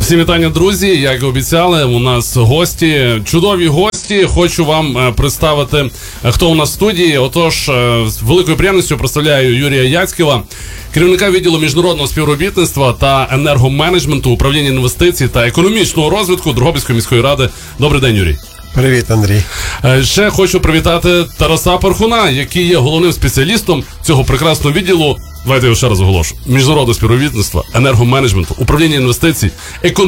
Всім вітання, друзі. Як і обіцяли, у нас гості, чудові гості. Хочу вам представити, хто у нас в студії. Отож, з великою приємністю представляю Юрія Яцьківа, керівника відділу міжнародного співробітництва та енергоменеджменту, управління інвестицій та економічного розвитку Дрогобицької міської ради. Добрий день, Юрій. Привіт, Андрій. Ще хочу привітати Тараса Пархуна, який є головним спеціалістом цього прекрасного відділу. Давайте я його ще раз оголошу. Міжнародного співробітництва, енергоменеджменту, управління інвестицій,